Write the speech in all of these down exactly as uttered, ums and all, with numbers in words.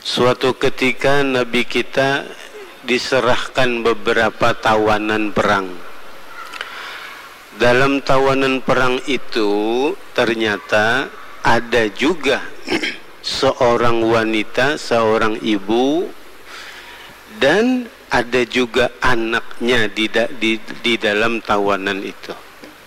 Suatu ketika Nabi kita diserahkan beberapa tawanan perang. Dalam tawanan perang itu ternyata ada juga seorang wanita, seorang ibu, dan ada juga anaknya di, di, di dalam tawanan itu.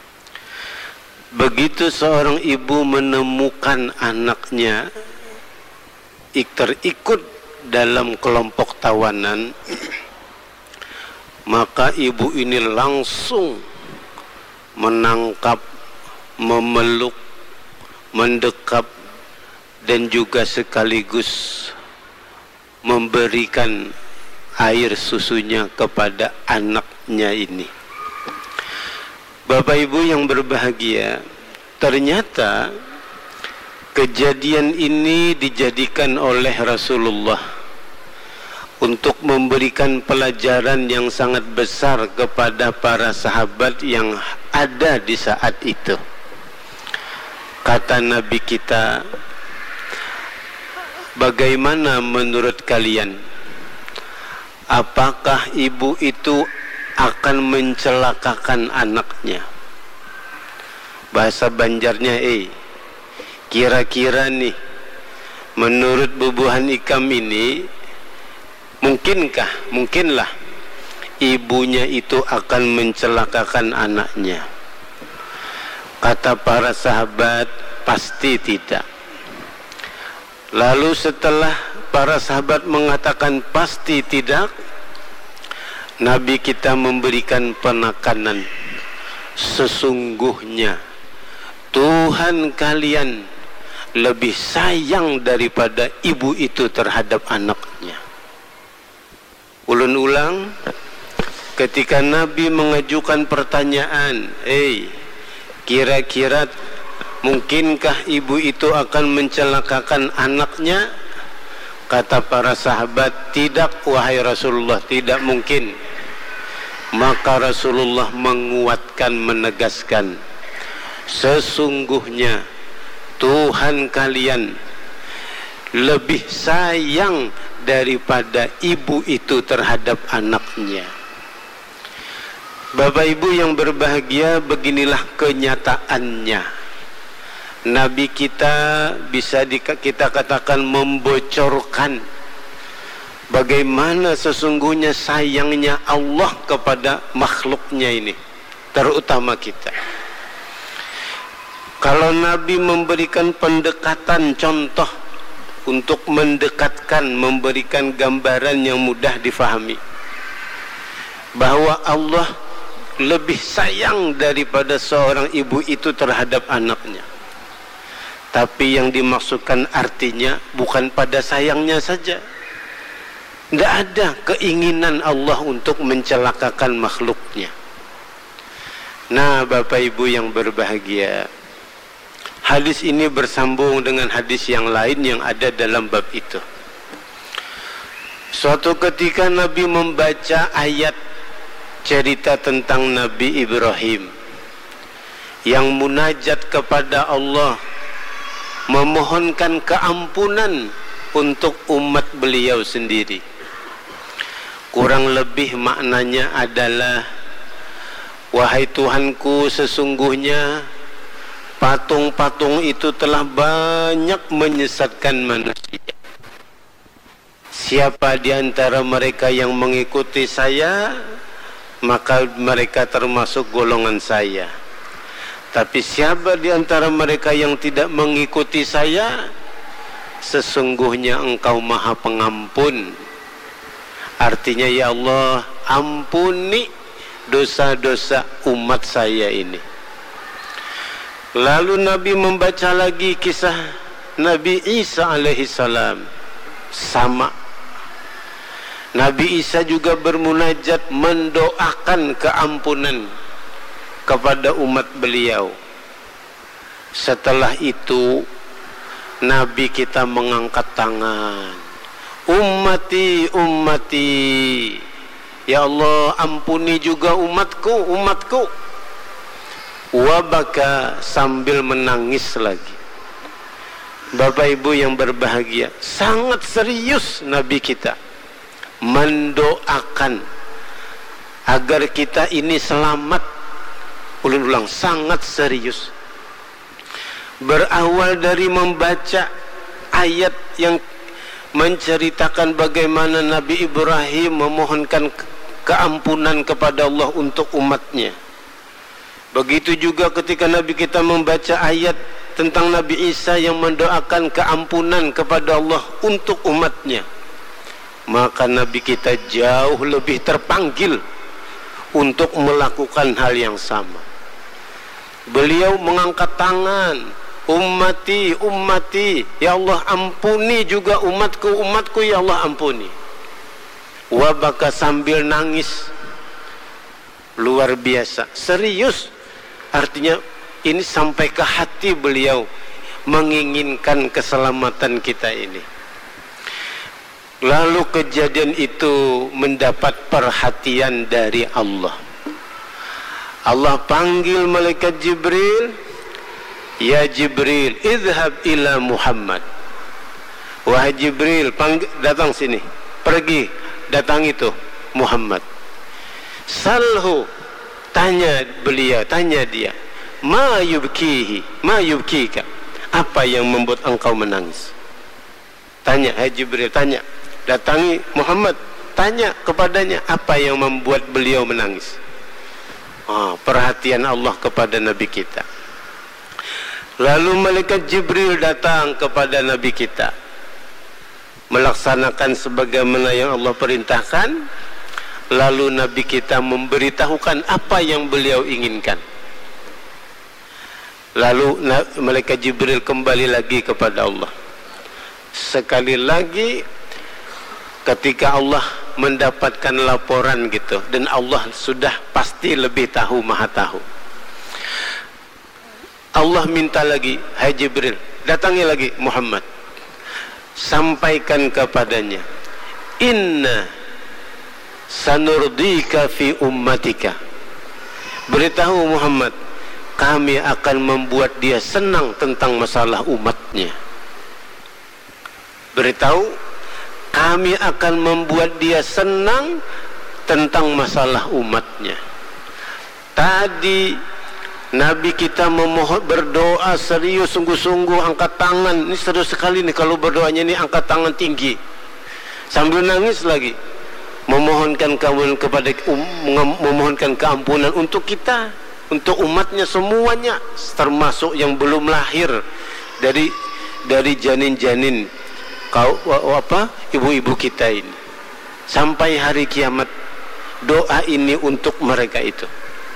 Begitu seorang ibu menemukan anaknya terikut dalam kelompok tawanan, maka ibu ini langsung menangkap, memeluk, mendekap, dan juga sekaligus memberikan air susunya kepada anaknya ini. Bapak Ibu yang berbahagia, ternyata kejadian ini dijadikan oleh Rasulullah untuk memberikan pelajaran yang sangat besar kepada para sahabat yang ada di saat itu. Kata Nabi kita, bagaimana menurut kalian? Apakah ibu itu akan mencelakakan anaknya? Bahasa Banjarnya, eh kira-kira nih, menurut bubuhan ikam ini, mungkinkah, mungkinlah ibunya itu akan mencelakakan anaknya? Kata para sahabat, pasti tidak. Lalu setelah para sahabat mengatakan pasti tidak, Nabi kita memberikan penekanan, sesungguhnya Tuhan kalian lebih sayang daripada ibu itu terhadap anaknya. Ulun ulang, ketika Nabi mengajukan pertanyaan, eh kira-kira mungkinkah ibu itu akan mencelakakan anaknya? Kata para sahabat, tidak wahai Rasulullah, tidak mungkin. Maka Rasulullah menguatkan, menegaskan, sesungguhnya Tuhan kalian lebih sayang daripada ibu itu terhadap anaknya. Bapak Ibu yang berbahagia, beginilah kenyataannya. Nabi kita bisa di, kita katakan membocorkan bagaimana sesungguhnya sayangnya Allah kepada makhluknya ini, terutama kita. Kalau Nabi memberikan pendekatan contoh untuk mendekatkan, memberikan gambaran yang mudah difahami, bahwa Allah lebih sayang daripada seorang ibu itu terhadap anaknya. Tapi yang dimaksudkan artinya bukan pada sayangnya saja. Tidak ada keinginan Allah untuk mencelakakan makhluknya. Nah, Bapak Ibu yang berbahagia, hadis ini bersambung dengan hadis yang lain yang ada dalam bab itu. Suatu ketika Nabi membaca ayat cerita tentang Nabi Ibrahim yang munajat kepada Allah, memohonkan keampunan untuk umat beliau sendiri. Kurang lebih maknanya adalah, wahai Tuhanku, sesungguhnya patung-patung itu telah banyak menyesatkan manusia. Siapa di antara mereka yang mengikuti saya, maka mereka termasuk golongan saya. Tapi siapa di antara mereka yang tidak mengikuti saya, sesungguhnya Engkau Maha Pengampun. Artinya, ya Allah, ampuni dosa-dosa umat saya ini. Lalu Nabi membaca lagi kisah Nabi Isa alaihissalam. Sama, Nabi Isa juga bermunajat mendoakan keampunan kepada umat beliau. Setelah itu Nabi kita mengangkat tangan, ummati ummati, ya Allah ampuni juga umatku umatku. Wabaka, sambil menangis lagi. Bapak Ibu yang berbahagia, sangat serius Nabi kita mendoakan agar kita ini selamat. Ulang-ulang, sangat serius. Berawal dari membaca ayat yang menceritakan bagaimana Nabi Ibrahim memohonkan keampunan kepada Allah untuk umatnya. Begitu juga ketika Nabi kita membaca ayat tentang Nabi Isa yang mendoakan keampunan kepada Allah untuk umatnya, maka Nabi kita jauh lebih terpanggil untuk melakukan hal yang sama. Beliau mengangkat tangan, ummati, ummati, ya Allah ampuni juga umatku, umatku ya Allah ampuni. Wabaka sambil nangis, luar biasa, serius. Artinya ini sampai ke hati beliau menginginkan keselamatan kita ini. Lalu kejadian itu mendapat perhatian dari Allah. Allah panggil malaikat Jibril, ya Jibril, idhab ila Muhammad. Wahai Jibril, panggil, datang sini, pergi, datang itu Muhammad. Salhu, tanya beliau, tanya dia, ma yubkihi, ma yubkika, apa yang membuat engkau menangis? Tanya, hai Jibril, tanya, datangi Muhammad, tanya kepadanya apa yang membuat beliau menangis. Oh, perhatian Allah kepada Nabi kita. Lalu malaikat Jibril datang kepada Nabi kita, melaksanakan sebagaimana yang Allah perintahkan. Lalu Nabi kita memberitahukan apa yang beliau inginkan. Lalu malaikat Jibril kembali lagi kepada Allah. Sekali lagi ketika Allah mendapatkan laporan gitu, dan Allah sudah pasti lebih tahu, maha tahu, Allah minta lagi, hai Jibril, datangi lagi Muhammad, sampaikan kepadanya, inna sanurdika fi ummatika, beritahu Muhammad, kami akan membuat dia senang tentang masalah umatnya. Beritahu, kami akan membuat dia senang tentang masalah umatnya. Tadi Nabi kita memohon, berdoa serius, sungguh-sungguh, angkat tangan. Ini serius sekali nih kalau berdoanya ini, angkat tangan tinggi sambil nangis lagi, memohonkan keampunan kepada um, memohonkan keampunan untuk kita, untuk umatnya semuanya, termasuk yang belum lahir dari dari janin-janin kau apa ibu-ibu kita ini, sampai hari kiamat. Doa ini untuk mereka itu.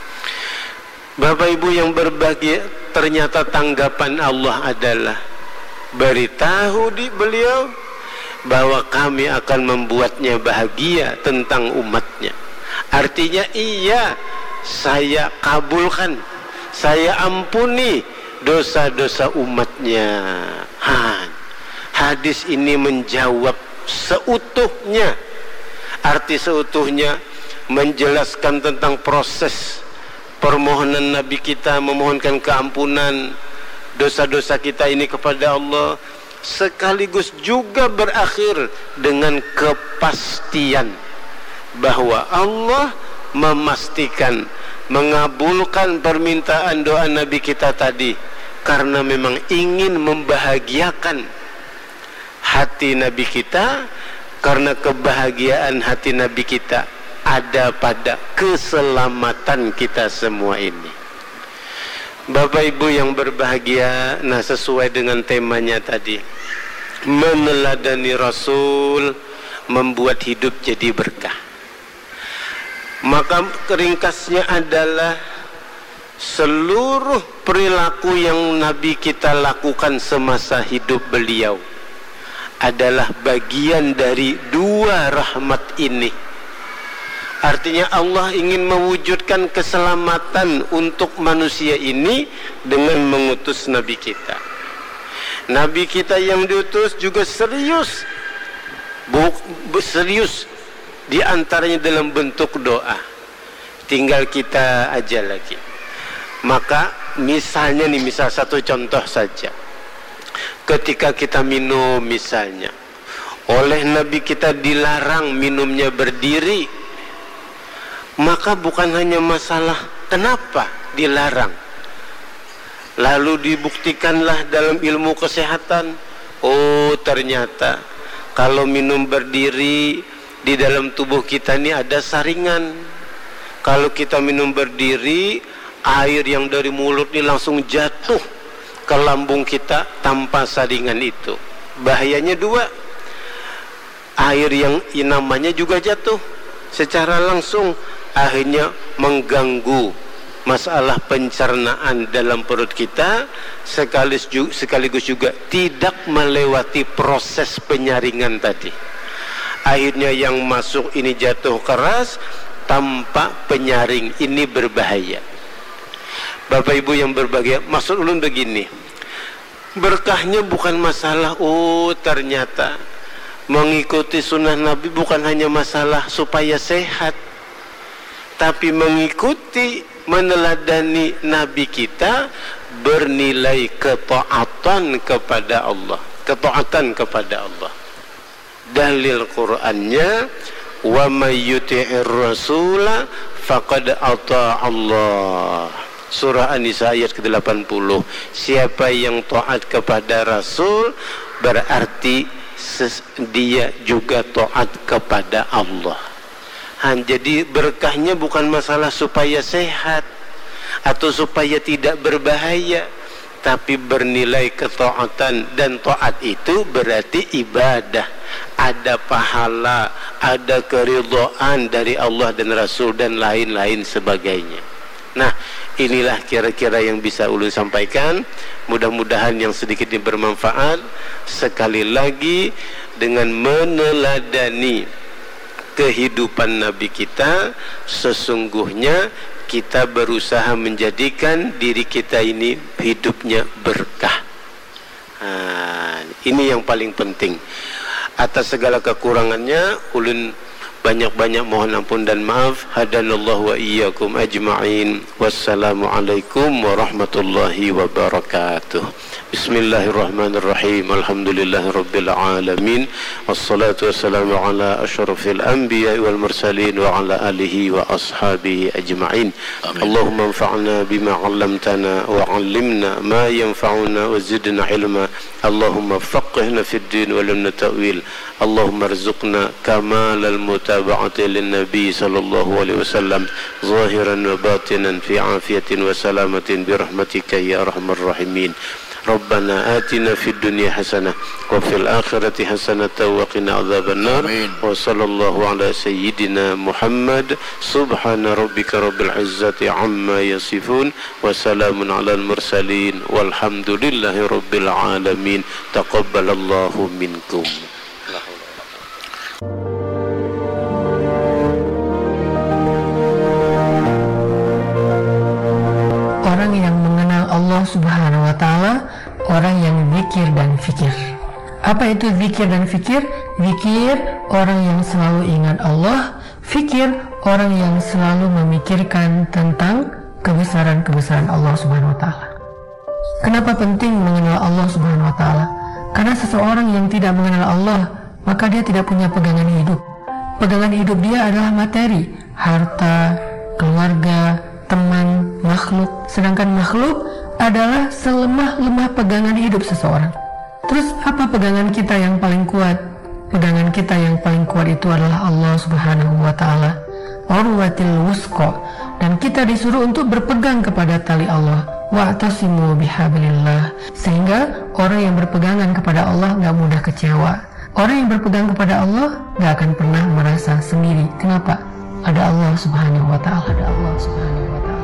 Bapak Ibu yang berbahagia, ternyata tanggapan Allah adalah beritahu di beliau bahwa kami akan membuatnya bahagia tentang umatnya. Artinya iya, saya kabulkan, saya ampuni dosa-dosa umatnya. Ha, hadis ini menjawab seutuhnya, arti seutuhnya, menjelaskan tentang proses permohonan Nabi kita memohonkan keampunan dosa-dosa kita ini kepada Allah, sekaligus juga berakhir dengan kepastian bahwa Allah memastikan mengabulkan permintaan doa Nabi kita tadi, karena memang ingin membahagiakan hati Nabi kita, karena kebahagiaan hati Nabi kita ada pada keselamatan kita semua ini. Bapak Ibu yang berbahagia, nah sesuai dengan temanya tadi, meneladani Rasul membuat hidup jadi berkah. Maka ringkasnya adalah seluruh perilaku yang Nabi kita lakukan semasa hidup beliau adalah bagian dari dua rahmat ini. Artinya Allah ingin mewujudkan keselamatan untuk manusia ini dengan mengutus Nabi kita. Nabi kita yang diutus juga serius, bu, serius diantaranya dalam bentuk doa. Tinggal kita aja lagi. Maka misalnya nih, misal satu contoh saja, Ketika kita minum misalnya, oleh Nabi kita dilarang minumnya berdiri, maka bukan hanya masalah kenapa dilarang, lalu dibuktikanlah dalam ilmu kesehatan, oh ternyata kalau minum berdiri di dalam tubuh kita ini ada saringan. Kalau kita minum berdiri, air yang dari mulut ini langsung jatuh ke lambung kita tanpa saringan itu. Bahayanya dua, air yang namanya juga jatuh secara langsung, akhirnya mengganggu masalah pencernaan dalam perut kita, sekaligus juga, sekaligus juga tidak melewati proses penyaringan tadi. Akhirnya yang masuk ini jatuh keras tanpa penyaring, ini berbahaya. Bapak Ibu yang berbahagia, maksud ulun begini, berkahnya bukan masalah oh ternyata mengikuti sunnah Nabi bukan hanya masalah supaya sehat, tapi mengikuti, meneladani Nabi kita bernilai ketaatan kepada Allah, ketaatan kepada Allah. Dalil Qur'annya, wa may yuti'ir rasula faqad ata Allah. Surah An-Nisa ayat ke delapan puluh. Siapa yang taat kepada Rasul berarti dia juga taat kepada Allah. Han, jadi berkahnya bukan masalah supaya sehat atau supaya tidak berbahaya, tapi bernilai ketaatan, dan taat itu berarti ibadah, ada pahala, ada keridhaan dari Allah dan Rasul dan lain-lain sebagainya. Nah, inilah kira-kira yang bisa ulun sampaikan. Mudah-mudahan yang sedikit ini bermanfaat. Sekali lagi, dengan meneladani kehidupan Nabi kita, sesungguhnya kita berusaha menjadikan diri kita ini hidupnya berkah. Nah, ini yang paling penting. Atas segala kekurangannya, ulun banyak-banyak mohon ampun dan maaf. Hadanallahu wa iyyakum ajma'in. Wassalamualaikum warahmatullahi wabarakatuh. Bismillahirrahmanirrahim. Alhamdulillahirabbil alamin. Wassalatu wassalamu ala asyrafil anbiya wal mursalin wa ala alihi wa ashabihi ajma'in. Allahumma anfa'na bima 'allamtana wa 'allimna ma yanfa'una wa zidna ilma. Allahumma faqihna fid din wa lam natawil. Allahumma arzuqna kamalal mutaba'ati lin nabi sallallahu alaihi wasallam zahiran wa batinan fi afiyatin wa salamatin bi rahmatika ya arhamar rahimin. Rabbana atina fid dunya hasanah wa fil akhirati hasanah wa qina adzaban nar. Wa sallallahu ala sayyidina Muhammad. Subhana rabbika rabbil izzati amma yasifun wa salamun alal mursalin walhamdulillahi rabbil alamin. Taqabbalallahu minkum. Orang yang mengenal Allah Subhanahu wa Ta'ala, orang yang zikir dan fikir. Apa itu zikir dan fikir? Zikir orang yang selalu ingat Allah, fikir orang yang selalu memikirkan tentang kebesaran-kebesaran Allah Subhanahu wa Ta'ala. Kenapa penting mengenal Allah Subhanahu wa Ta'ala? Karena seseorang yang tidak mengenal Allah, maka dia tidak punya pegangan hidup. Pegangan hidup dia adalah materi, harta, keluarga, teman, makhluk. Sedangkan makhluk adalah selemah-lemah pegangan hidup seseorang. Terus apa pegangan kita yang paling kuat? Pegangan kita yang paling kuat itu adalah Allah Subhanahu wa Ta'ala, urwatil wusqa. Dan kita disuruh untuk berpegang kepada tali Allah, wa'tasimu bihablillah. Sehingga orang yang berpegangan kepada Allah gak mudah kecewa. Orang yang berpegang kepada Allah gak akan pernah merasa sendiri. Kenapa? Ada Allah Subhanahu wa Ta'ala. Ada Allah Subhanahu wa Ta'ala.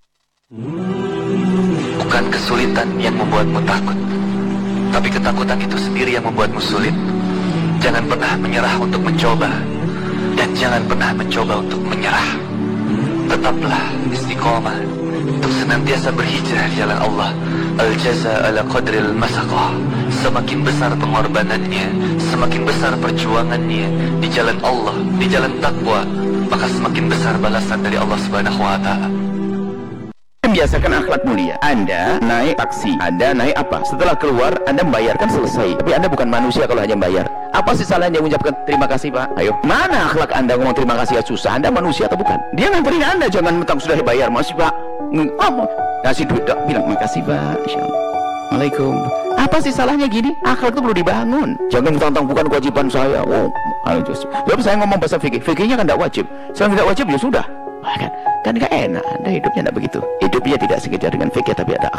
Bukan kesulitan yang membuatmu takut, tapi ketakutan itu sendiri yang membuatmu sulit. Jangan pernah menyerah untuk mencoba, dan jangan pernah mencoba untuk menyerah. Tetaplah istiqomah untuk senantiasa berhijrah di jalan Allah. Al-jaza ala qadril masaqah. Semakin besar pengorbanannya, semakin besar perjuangannya di jalan Allah, di jalan takwa, maka semakin besar balasan dari Allah Subhanahu wa Ta'ala. Membiasakan akhlak mulia. Anda naik taksi, Anda naik apa? Setelah keluar, Anda membayarkan selesai. Tapi Anda bukan manusia kalau hanya bayar. Apa sih salahnya mengucapkan terima kasih, Pak? Ayo, mana akhlak Anda ngomong terima kasih ya susah? Anda manusia atau bukan? Dia nganterin Anda, jangan mentang sudah dibayar. Masih, Pak? Ngomong, ngasih duit, dok. Bilang makasih, Pak. Assalamualaikum. Apa sih salahnya gini? Akhlak itu perlu dibangun. Jangan mentang-mentang bukan kewajiban saya. Oh, sebab saya ngomong bahasa fikih. Fikihnya kan tidak wajib. Selama tidak wajib ya sudah. Kan kan nggak enak. Anda hidupnya tidak begitu. Hidupnya tidak sekedar dengan fikih tapi ada akhlak.